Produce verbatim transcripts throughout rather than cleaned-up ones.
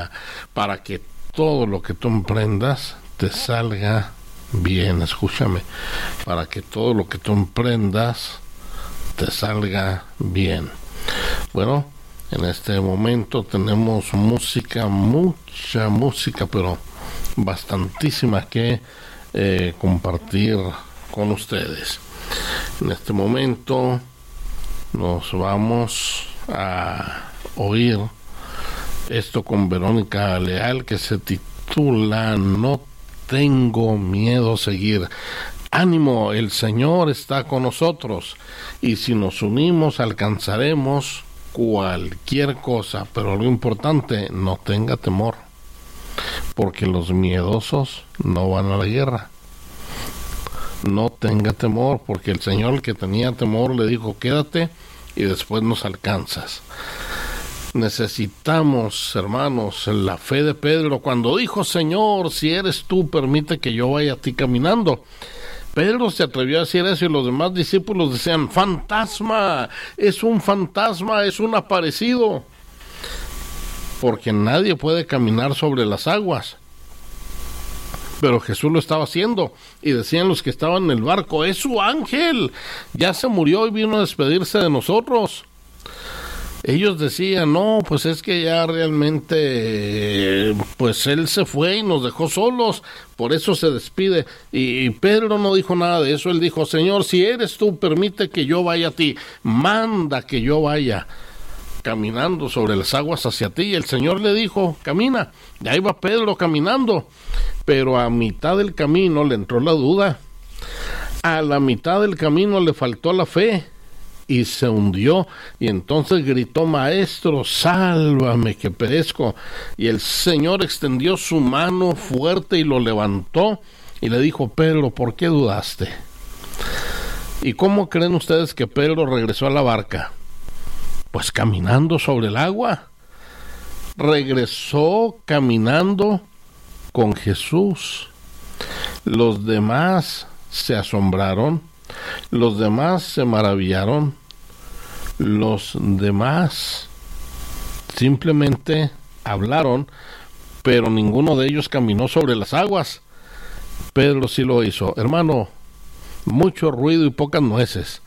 para que todo lo que tú emprendas te salga bien. Escúchame, para que todo lo que tú emprendas te salga bien. Bueno, en este momento tenemos música, mucha música, pero bastantísima que eh, compartir con ustedes. En este momento nos vamos a oír esto con Verónica Leal, que se titula No tengo miedo a seguir. Ánimo, el Señor está con nosotros y si nos unimos alcanzaremos cualquier cosa, pero lo importante, no tenga temor, porque los miedosos no van a la guerra. No tenga temor, porque el Señor, el que tenía temor, le dijo quédate y después nos alcanzas. Necesitamos, hermanos, la fe de Pedro cuando dijo Señor, si eres tú, permite que yo vaya a ti caminando. Pedro se atrevió a decir eso y los demás discípulos decían fantasma, es un fantasma, es un aparecido, porque nadie puede caminar sobre las aguas. Pero Jesús lo estaba haciendo, y decían los que estaban en el barco, es su ángel, ya se murió y vino a despedirse de nosotros. Ellos decían, no, pues es que ya realmente, pues él se fue y nos dejó solos, por eso se despide. Y, y Pedro no dijo nada de eso, él dijo, Señor, si eres tú, permite que yo vaya a ti, manda que yo vaya caminando sobre las aguas hacia ti. Y el Señor le dijo, camina, y ahí va Pedro caminando, pero a mitad del camino le entró la duda, a la mitad del camino le faltó la fe, y se hundió, y entonces gritó, Maestro, sálvame que perezco. Y el Señor extendió su mano fuerte y lo levantó, y le dijo, Pedro, ¿por qué dudaste? ¿Y cómo creen ustedes que Pedro regresó a la barca? Pues caminando sobre el agua. Regresó caminando con Jesús. Los demás se asombraron, los demás se maravillaron, los demás simplemente hablaron, pero ninguno de ellos caminó sobre las aguas. Pedro sí lo hizo. Hermano, mucho ruido y pocas nueces.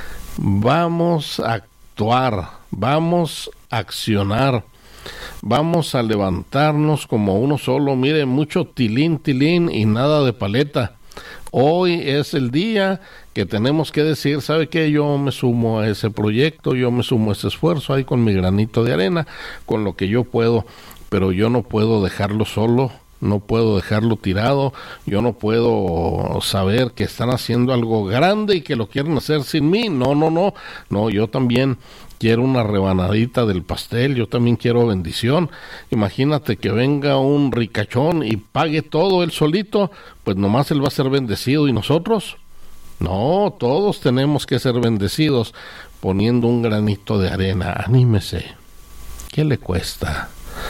Vamos a actuar, vamos a accionar, vamos a levantarnos como uno solo. Mire, mucho tilín, tilín y nada de paleta. Hoy es el día que tenemos que decir, ¿sabe qué? Yo me sumo a ese proyecto, yo me sumo a ese esfuerzo ahí con mi granito de arena, con lo que yo puedo, pero yo no puedo dejarlo solo, no puedo dejarlo tirado, yo no puedo saber que están haciendo algo grande y que lo quieren hacer sin mí. No, no, no, no, yo también quiero una rebanadita del pastel, yo también quiero bendición. Imagínate que venga un ricachón y pague todo él solito, pues nomás él va a ser bendecido y nosotros. No, todos tenemos que ser bendecidos poniendo un granito de arena. Anímese, ¿qué le cuesta?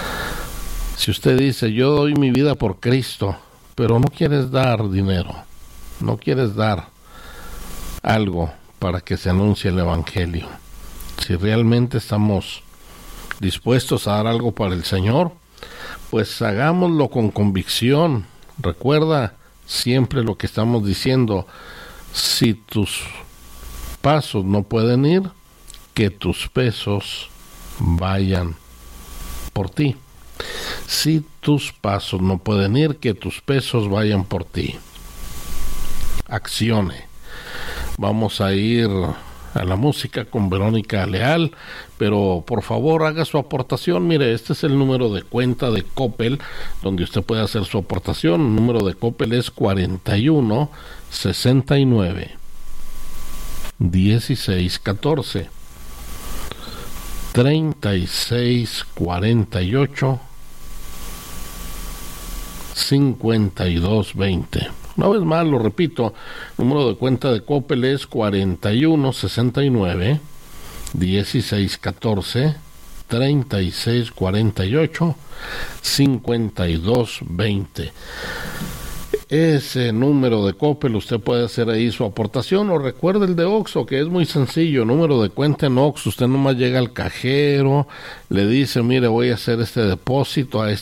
Si usted dice, yo doy mi vida por Cristo, pero no quieres dar dinero, no quieres dar algo para que se anuncie el Evangelio, si realmente estamos dispuestos a dar algo para el Señor, pues hagámoslo con convicción. Recuerda siempre lo que estamos diciendo, si tus pasos no pueden ir, que tus pesos vayan por ti. Si tus pasos no pueden ir, que tus pesos vayan por ti. Accione. Vamos a ir a la música con Verónica Leal, pero por favor haga su aportación. Mire, este es el número de cuenta de Coppel, donde usted puede hacer su aportación. El número de Coppel es cuarenta y uno, sesenta y nueve, dieciséis, catorce, treinta y seis, cuarenta y ocho, cincuenta y dos, veinte. Una vez más lo repito, número de cuenta de Coppel es cuarenta y uno, sesenta y nueve, dieciséis, catorce, treinta y seis, cuarenta y ocho, cincuenta y dos, veinte. Ese número de Coppel usted puede hacer ahí su aportación, o recuerde el de Oxxo, que es muy sencillo, número de cuenta en Oxxo. Usted nomás llega al cajero, le dice, mire, voy a hacer este depósito a este